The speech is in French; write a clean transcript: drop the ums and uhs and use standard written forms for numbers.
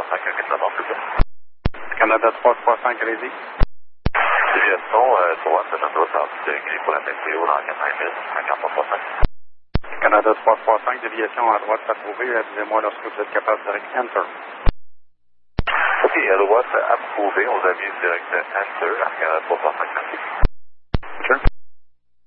335, un 80, s'il vous plaît. Canada 335, allez-y. Déviation, droite, agent droite, gris pour la météo dans 80 000, un 435. Canada 335, déviation à droite approuvée. Avisez-moi lorsque vous êtes capable direct Enter. OK, à droite, approuvé, on avise direct Enter, à Canada 335, merci.